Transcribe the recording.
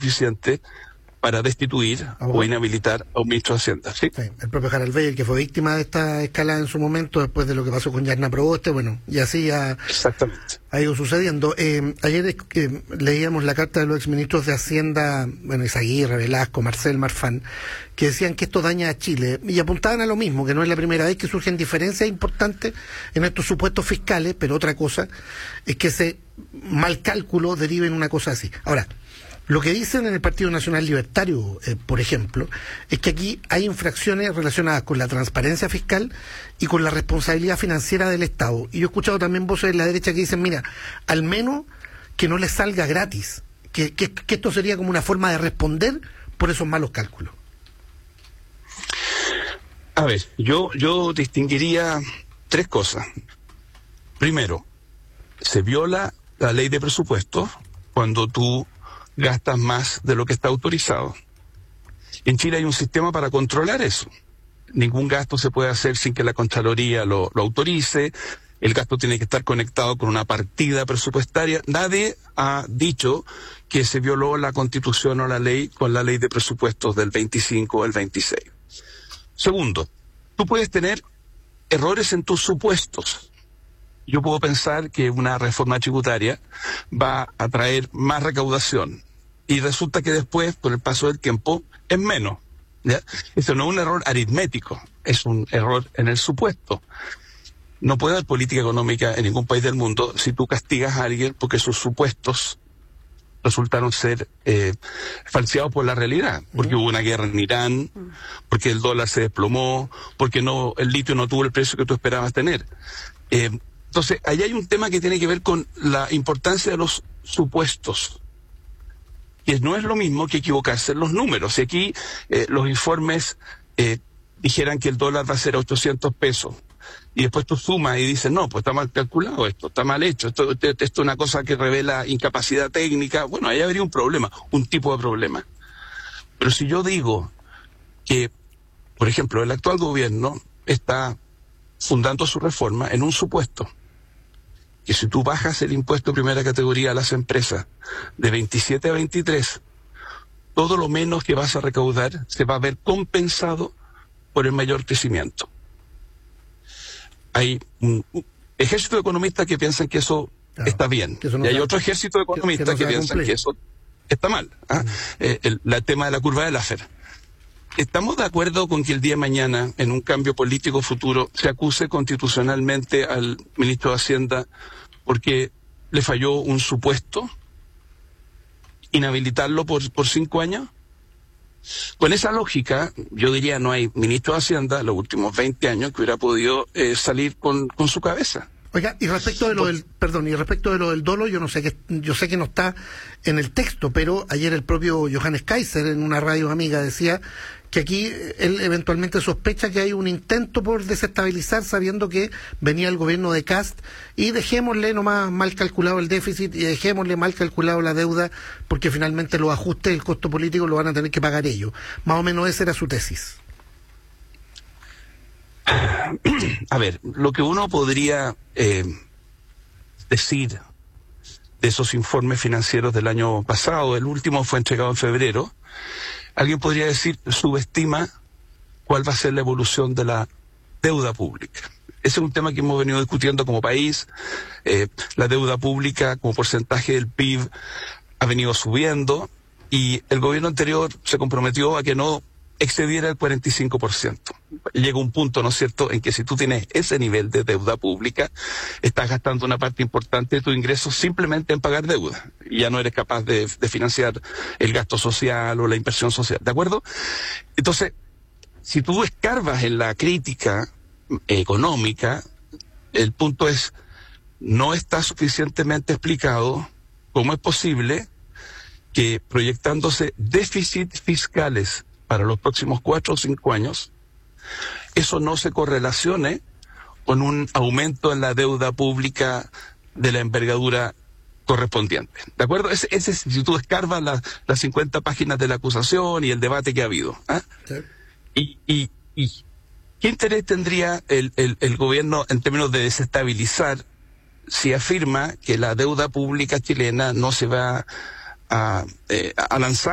suficiente para destituir o inhabilitar a un ministro de Hacienda. ¿Sí? Sí, el propio Harald Beyer, que fue víctima de esta escalada en su momento, después de lo que pasó con Yarna Proboste, bueno, y así Exactamente. ha ido sucediendo. Ayer leíamos la carta de los exministros de Hacienda, bueno, Izaguirre, Velasco, Marcel, Marfán, que decían que esto daña a Chile, y apuntaban a lo mismo, que no es la primera vez que surgen diferencias importantes en estos supuestos fiscales, pero otra cosa es que ese mal cálculo derive en una cosa así. Ahora, lo que dicen en el Partido Nacional Libertario, por ejemplo, es que aquí hay infracciones relacionadas con la transparencia fiscal y con la responsabilidad financiera del Estado. Y yo he escuchado también voces de la derecha que dicen, mira, al menos que no les salga gratis, que esto sería como una forma de responder por esos malos cálculos. A ver, yo distinguiría tres cosas. Primero, se viola la ley de presupuestos cuando tú gastas más de lo que está autorizado. En Chile hay un sistema para controlar eso. Ningún gasto se puede hacer sin que la Contraloría lo autorice. El gasto tiene que estar conectado con una partida presupuestaria. Nadie ha dicho que se violó la Constitución o la ley con la ley de presupuestos del 25 o el 26. Segundo, tú puedes tener errores en tus supuestos. Yo puedo pensar que una reforma tributaria va a traer más recaudación y resulta que después, por el paso del tiempo, es menos, ¿ya? Eso no es un error aritmético, es un error en el supuesto. No puede haber política económica en ningún país del mundo si tú castigas a alguien porque sus supuestos resultaron ser falseados por la realidad, porque hubo una guerra en Irán, porque el dólar se desplomó, porque el litio no tuvo el precio que tú esperabas tener. Entonces, ahí hay un tema que tiene que ver con la importancia de los supuestos, que no es lo mismo que equivocarse en los números. Si aquí los informes dijeran que el dólar va a ser a 800 pesos, y después tú sumas y dices, no, pues está mal calculado esto, está mal hecho, esto es una cosa que revela incapacidad técnica, bueno, ahí habría un problema, un tipo de problema. Pero si yo digo que, por ejemplo, el actual gobierno está fundando su reforma en un supuesto, que si tú bajas el impuesto de primera categoría a las empresas de 27 a 23, todo lo menos que vas a recaudar se va a ver compensado por el mayor crecimiento. Hay un ejército de economistas que piensan que eso está bien, y hay otro ejército de economistas que piensan que eso está mal. El tema de la curva de Laffer. ¿Estamos de acuerdo con que el día de mañana, en un cambio político futuro, se acuse constitucionalmente al ministro de Hacienda porque le falló un supuesto? ¿Inhabilitarlo por 5 años? Con esa lógica, yo diría, no hay ministro de Hacienda los últimos 20 años que hubiera podido salir con su cabeza. Oiga, y respecto de lo del dolo, yo sé que no está en el texto, pero ayer el propio Johannes Kaiser en una radio amiga decía que aquí él eventualmente sospecha que hay un intento por desestabilizar, sabiendo que venía el gobierno de Kast, y dejémosle nomás mal calculado el déficit y dejémosle mal calculado la deuda, porque finalmente los ajustes del costo político lo van a tener que pagar ellos. Más o menos esa era su tesis. A ver, lo que uno podría decir de esos informes financieros del año pasado, el último fue entregado en febrero, alguien podría decir, subestima cuál va a ser la evolución de la deuda pública. Ese es un tema que hemos venido discutiendo como país. La deuda pública como porcentaje del PIB ha venido subiendo y el gobierno anterior se comprometió a que no excediera el 45%. Llega un punto, ¿no es cierto?, en que si tú tienes ese nivel de deuda pública, estás gastando una parte importante de tu ingreso simplemente en pagar deuda. Y ya no eres capaz de financiar el gasto social o la inversión social, ¿de acuerdo? Entonces, si tú escarbas en la crítica económica, el punto es, no está suficientemente explicado cómo es posible que proyectándose déficits fiscales para los próximos 4 o 5 años, eso no se correlacione con un aumento en la deuda pública de la envergadura correspondiente. ¿De acuerdo? Ese si tú escarbas las 50 páginas de la acusación y el debate que ha habido. Sí. Y ¿qué interés tendría el gobierno en términos de desestabilizar si afirma que la deuda pública chilena no se va a lanzar